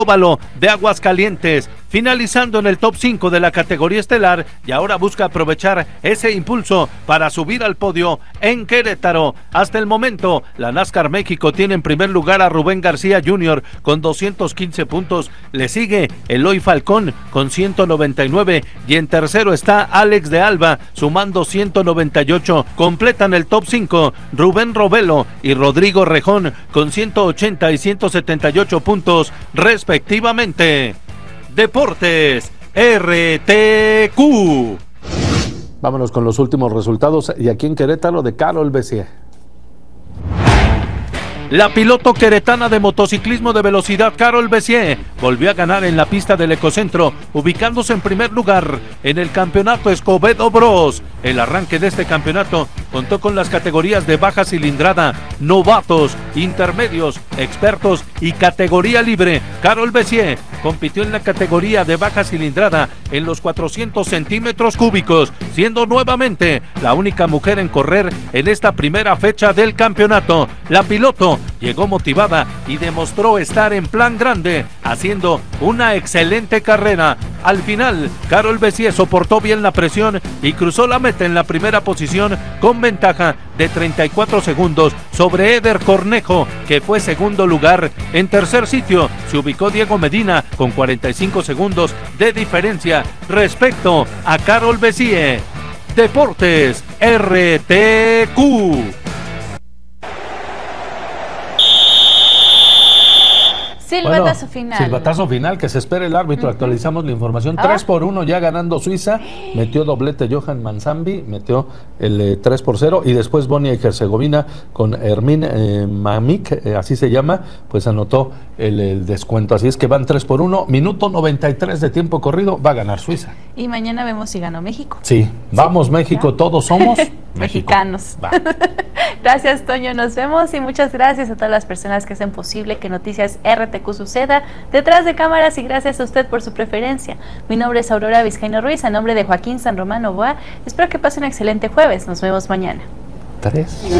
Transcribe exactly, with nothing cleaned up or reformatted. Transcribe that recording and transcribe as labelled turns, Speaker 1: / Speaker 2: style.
Speaker 1: Óvalo de Aguascalientes, finalizando en el top cinco de la categoría estelar, y ahora busca aprovechar ese impulso para subir al podio en Querétaro. Hasta el momento, la NASCAR México tiene en primer lugar a Rubén García junior con doscientos quince puntos, le sigue Eloy Falcón con ciento noventa y nueve y en tercero está Alex de Alba sumando ciento noventa y ocho. Completan el top cinco Rubén Robelo y Rodrigo Rejón con ciento ochenta y ciento setenta y ocho puntos respectivamente. Deportes R T Q.
Speaker 2: Vámonos con los últimos resultados y aquí en Querétaro de Carol Bessier.
Speaker 1: La piloto queretana de motociclismo de velocidad Carol Bessier volvió a ganar en la pista del Ecocentro, ubicándose en primer lugar en el campeonato Escobedo Bros. El arranque de este campeonato contó con las categorías de baja cilindrada, novatos, intermedios, expertos y categoría libre. Carol Bessier compitió en la categoría de baja cilindrada en los cuatrocientos centímetros cúbicos, siendo nuevamente la única mujer en correr en esta primera fecha del campeonato. La piloto llegó motivada y demostró estar en plan grande, haciendo una excelente carrera. Al final, Carol Bessier soportó bien la presión y cruzó la meta en la primera posición con ventaja de treinta y cuatro segundos sobre Eder Cornejo, que fue segundo lugar. En tercer sitio se ubicó Diego Medina con cuarenta y cinco segundos de diferencia respecto a Carol Bessier. Deportes R T Q.
Speaker 3: Silbatazo
Speaker 2: bueno,
Speaker 3: final.
Speaker 2: Silbatazo final, que se espera el árbitro. Uh-huh. Actualizamos la información. Ah. tres por uno ya ganando Suiza. Metió doblete Johan Manzambi, metió el eh, tres por cero. Y después Bosnia y Herzegovina con Hermín eh, Mamik, eh, así se llama, pues anotó el, el descuento. Así es que van tres por uno. Minuto noventa y tres de tiempo corrido. Va a ganar Suiza.
Speaker 3: Y mañana vemos si ganó México.
Speaker 2: Sí, vamos sí, México, ¿ya? Todos somos
Speaker 3: mexicanos. Gracias, Toño, nos vemos y muchas gracias a todas las personas que hacen posible que Noticias R T Q suceda detrás de cámaras, y gracias a usted por su preferencia. Mi nombre es Aurora Vizcaíno Ruiz, a nombre de Joaquín San Román Novoa, espero que pase un excelente jueves, nos vemos mañana.
Speaker 2: Tres.